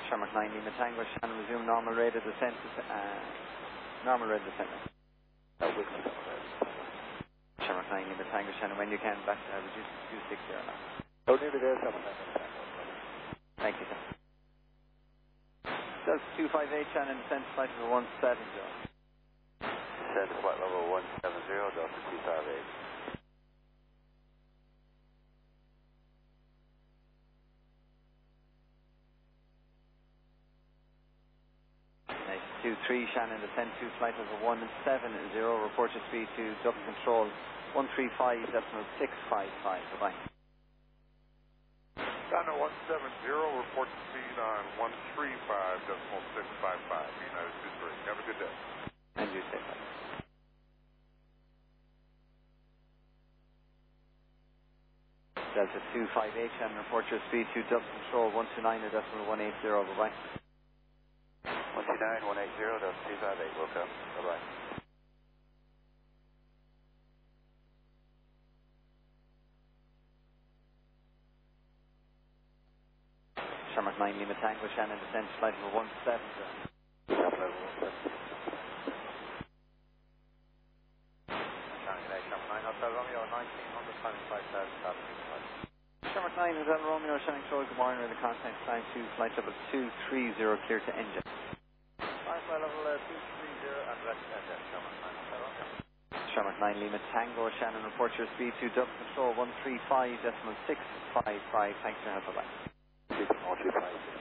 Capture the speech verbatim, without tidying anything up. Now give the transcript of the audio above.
Shamrock nine Lima Tango, Shannon, resume normal rate of descent, uh, normal rate of descent. Uh, with me. Shamrock nine Lima Tango, Shannon, when you can, back to uh, reduce to two six zero now. Oh, nearly there, Shamrock nine Lima Tango. Thank you, sir. Does two five eight, Shannon, descent flight level one seven zero. Descent flight level one seven zero, Delta two five eight. two three, Shannon, descend to flight level one seven zero, report your speed to double control one three five decimal six five five, bye-bye. China one seven zero, report the speed on one three five decimal six five five, United two three. Have a good day. And you say that. Delta two five eight, Shannon, report your speed to double control one two nine decimal one eight zero, bye-bye. one two nine one eight zero, Delta two five eight, welcome. Bye-bye. Shamrock nine Lima Tango, Shannon, descend to flight level one seven zero. Descent level one seven zero. Shannon eight, Shamrock nine, Hotel Romeo, nineteen hundred, climbing five thousand, altitude flight. Shamrock nine, Hotel Romeo, Shannon Troy, good morning, with the contact climb to flight level two three zero, clear to engine. Flight level uh, two three zero and rest engine, Shamrock nine, Hotel Romeo. Shamrock nine Lima Tango, Shannon, report your speed to double control one three five decimal six five five, thanks for your help, bye-bye. one two five.